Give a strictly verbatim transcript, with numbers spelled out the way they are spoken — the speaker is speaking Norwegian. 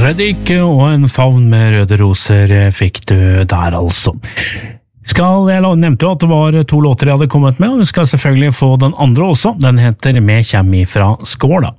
Fredrik og en favn med røde roser fikk du der altså. Skal, jeg nevnte jo at det var to låter jeg hadde kommet med, og vi skal selvfølgelig få den andre også. Den heter Med kjem ifra skåla.